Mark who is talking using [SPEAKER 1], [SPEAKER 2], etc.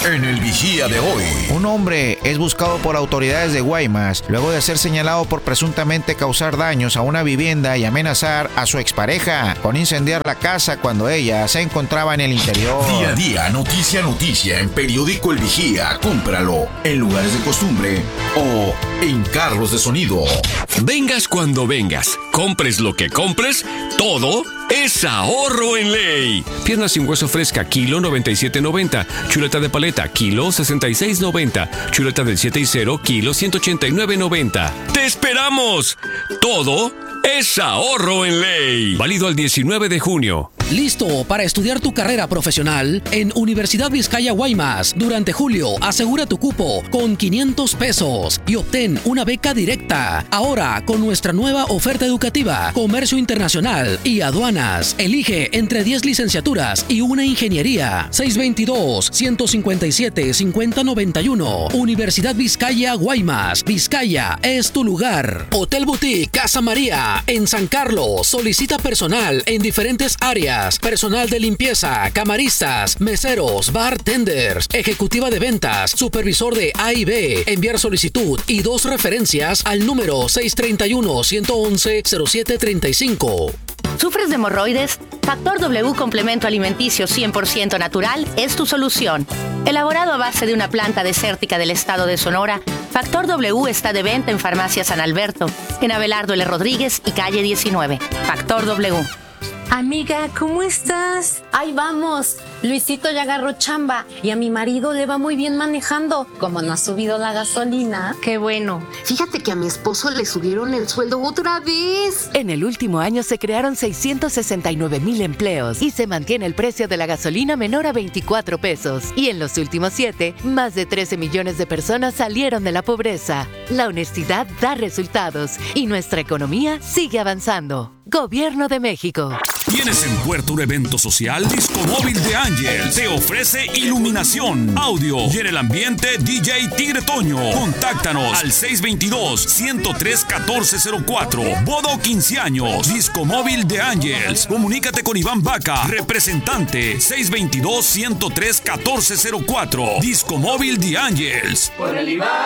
[SPEAKER 1] en el Vigía de hoy.
[SPEAKER 2] Un hombre es buscado por autoridades de Guaymas luego de ser señalado por presuntamente causar daños a una vivienda y amenazar a su expareja con incendiar la casa cuando ella se encontraba en el interior.
[SPEAKER 1] Día a día, noticia a noticia en Periódico El Vigía. Cómpralo en lugares de costumbre o en carros de sonido.
[SPEAKER 3] Vengas cuando vengas, compres lo que compres, todo es ahorro en ley. Pierna sin hueso fresca, kilo 97.90. Chuleta de paleta, kilo 66.90. Chuleta del 7 y 0, kilo 189.90. ¡Te esperamos! Todo es ahorro en ley. Válido al 19 de junio.
[SPEAKER 4] ¿Listo para estudiar tu carrera profesional? En Universidad Vizcaya Guaymas, durante julio, asegura tu cupo con 500 pesos y obtén una beca directa. Ahora, con nuestra nueva oferta educativa, Comercio Internacional y Aduanas. Elige entre 10 licenciaturas y una ingeniería. 622-157-5091. Universidad Vizcaya Guaymas. Vizcaya es tu lugar. Hotel Boutique Casa María, en San Carlos. Solicita personal en diferentes áreas. Personal de limpieza, camaristas, meseros, bartenders, ejecutiva de ventas, supervisor de A y B. Enviar solicitud y 2 referencias al número 631-111-0735.
[SPEAKER 5] ¿Sufres de hemorroides? Factor W Complemento Alimenticio 100% natural es tu solución. Elaborado a base de una planta desértica del estado de Sonora, Factor W está de venta en Farmacia San Alberto, en Abelardo L. Rodríguez y calle 19. Factor W.
[SPEAKER 6] Amiga, ¿cómo estás? Ahí vamos. Luisito ya agarró chamba y a mi marido le va muy bien manejando. Como no ha subido la gasolina.
[SPEAKER 7] Qué bueno.
[SPEAKER 8] Fíjate que a mi esposo le subieron el sueldo otra vez.
[SPEAKER 9] En el último año se crearon 669,000 empleos y se mantiene el precio de la gasolina menor a 24 pesos. Y en los últimos 7, más de 13 millones de personas salieron de la pobreza. La honestidad da resultados y nuestra economía sigue avanzando. Gobierno de México.
[SPEAKER 10] ¿Tienes en puerto un evento social? Disco Móvil de Ángel te ofrece iluminación, audio y en el ambiente DJ Tigre Toño. Contáctanos al 622-103-1404. Boda o 15 años. Disco Móvil de Ángels. Comunícate con Iván Vaca, representante 622-103-1404. Disco Móvil de Ángels.
[SPEAKER 11] Por el Iván.